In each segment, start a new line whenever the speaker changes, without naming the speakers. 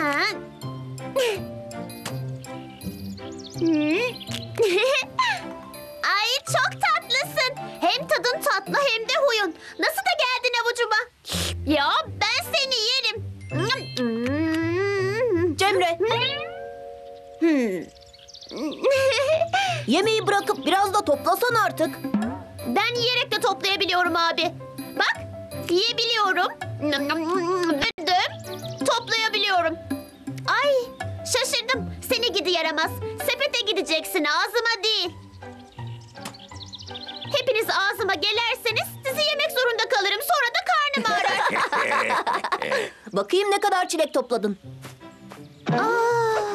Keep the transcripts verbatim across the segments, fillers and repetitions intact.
Ay çok tatlısın. Hem tadın tatlı hem de huyun. Nasıl da geldin avucuma? Ya ben seni yerim.
Cemre. Hmm. Yemeği bırakıp biraz da toplasan artık.
Ben yiyerek de toplayabiliyorum abi. Bak, yiyebiliyorum. Büdüm, toplayabiliyorum. Ay, şaşırdım. Seni gidi yaramaz. Sepete gideceksin, ağzıma değil. Hepiniz ağzıma gelerseniz sizi yemek zorunda kalırım. Sonra da karnım ağrır.
Bakayım ne kadar çilek topladın.
Aa,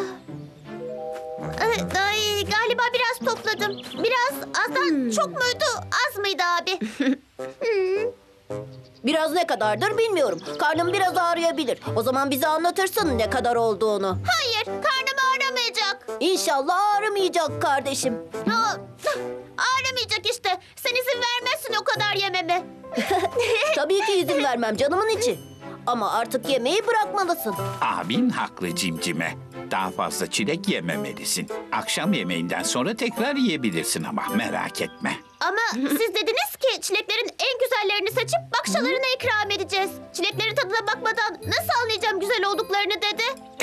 Ay, ay, galiba biraz topladım. Biraz azdan çok muydu, az mıydı abi? Hmm.
Biraz ne kadardır bilmiyorum. Karnım biraz ağrıyabilir. O zaman bize anlatırsın ne kadar olduğunu.
Hayır, karnım ağrımayacak.
İnşallah ağrımayacak kardeşim.
Aa, ağrımayacak işte. Sen izin vermezsin o kadar yememe.
Tabii ki izin vermem canımın içi. Ama artık yemeği bırakmalısın.
Abin haklı cimcime. Daha fazla çilek yememelisin. Akşam yemeğinden sonra tekrar yiyebilirsin ama merak etme.
Ama siz dediniz ki çileklerin en güzellerini seçip bakşalarına ikram edeceğiz. Çileklerin tadına bakmadan nasıl anlayacağım güzel olduklarını dedi.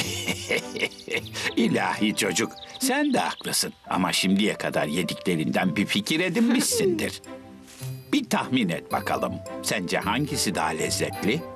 İlahi çocuk, sen de haklısın. Ama şimdiye kadar yediklerinden bir fikir edinmişsindir. Bir tahmin et bakalım. Sence hangisi daha lezzetli?